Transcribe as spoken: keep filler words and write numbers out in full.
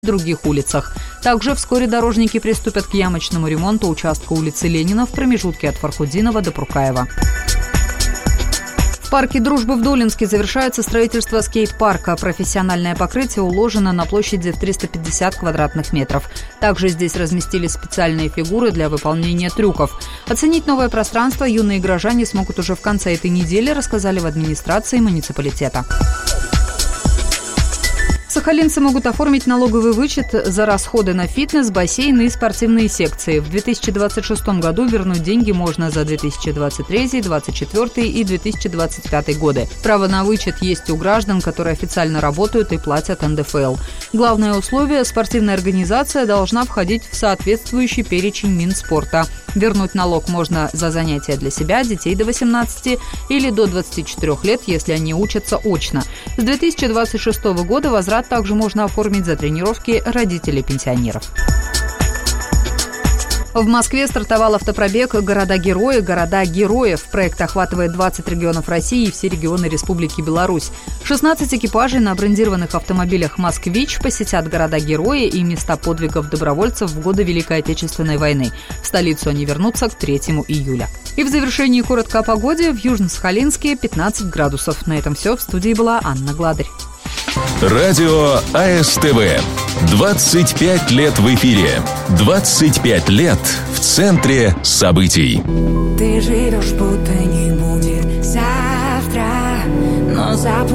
других улицах. Также вскоре дорожники приступят к ямочному ремонту участка улицы Ленина в промежутке от Фархудинова до Прукаева. В парке Дружбы в Долинске завершается строительство скейт-парка. Профессиональное покрытие уложено на площади в триста пятьдесят квадратных метров. Также здесь разместили специальные фигуры для выполнения трюков. Оценить новое пространство юные горожане смогут уже в конце этой недели, рассказали в администрации муниципалитета. Сахалинцы могут оформить налоговый вычет за расходы на фитнес, бассейны и спортивные секции. В две тысячи двадцать шестом году вернуть деньги можно за две тысячи двадцать третий, две тысячи двадцать четвёртый и две тысячи двадцать пятый годы. Право на вычет есть у граждан, которые официально работают и платят эн дэ эф эл. Главное условие – спортивная организация должна входить в соответствующий перечень Минспорта. Вернуть налог можно за занятия для себя, детей до восемнадцати или до двадцати четырёх лет, если они учатся очно. С две тысячи двадцать шестого года возврат также можно оформить за тренировки родителей пенсионеров. В Москве стартовал автопробег «Города-герои. Города героев». Проект охватывает двадцать регионов России и все регионы Республики Беларусь. шестнадцать экипажей на брендированных автомобилях «Москвич» посетят города-герои и места подвигов добровольцев в годы Великой Отечественной войны. В столицу они вернутся к третьему июля. И в завершении коротко о погоде. В Южно-Сахалинске пятнадцать градусов. На этом все. В студии была Анна Гладырь. Радио а эс тэ вэ. двадцать пять лет в эфире. двадцать пять лет в центре событий. Ты живешь, будто не будет завтра, но за